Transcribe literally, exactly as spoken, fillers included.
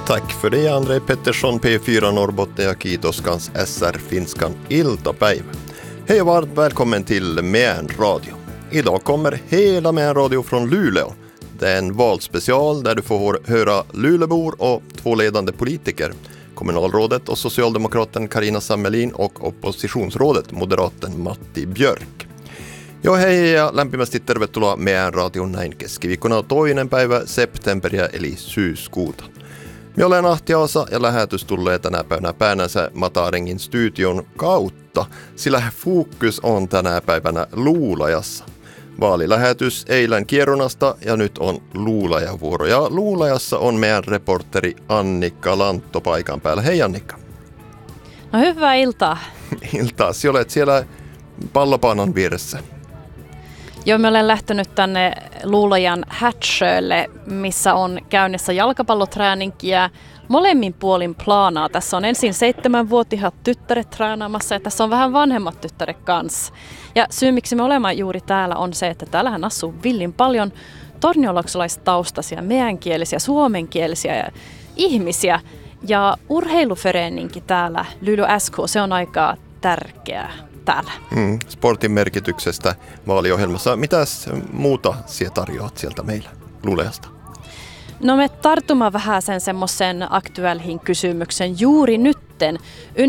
Tack för det, Andrei Pettersson, P fyra Norrbotten ja Kiitoskans S R-finskan iltapäivä. Hej och varmt välkommen till Meän Radio. Idag kommer hela Meän Radio från Luleå. Det är en valspecial där du får höra Lulebor och två ledande politiker. Kommunalrådet och socialdemokraten Carina Sammelin och oppositionsrådet moderaten Matti Björk. Joo hei ja lämpimästi tervetuloa Meän radion näin keskiviikkona toinen päivä septemberiä eli syyskuuta. Minä olen Ahti Aasa ja lähetys tulee tänä päivänä Päänänsä Matarengin studion kautta, sillä fokus on tänä päivänä Luulajassa. Vaalilähetys eilen Kiirunasta ja nyt on Luulajavuoro. Ja Luulajassa on meidän reporteri Annikka Lantto paikan päällä. Hei Annikka. No hyvää iltaa. Iltaa. Sinä olet siellä pallopaanon vieressä. Joo, mä olen lähtenyt tänne Luulajan Hätsjölle, missä on käynnissä jalkapalloträninki ja molemmin puolin plaanaa. Tässä on ensin seitsemänvuotiaat tyttäret treenaamassa ja tässä on vähän vanhemmat tyttäret kanssa. Ja syy miksi me olemme juuri täällä on se, että täällähän asuu villin paljon torniolaksolaistaustaisia, meänkielisiä, suomenkielisiä ihmisiä. Ja urheiluföreninki täällä, Luleå S K, se on aika tärkeää täällä. Mm, sportin merkityksestä vaaliohjelmassa. Mitäs muuta sinä tarjoat sieltä meillä Luleasta? No me tartumme vähän sen semmoisen aktuellin kysymyksen juuri nytten.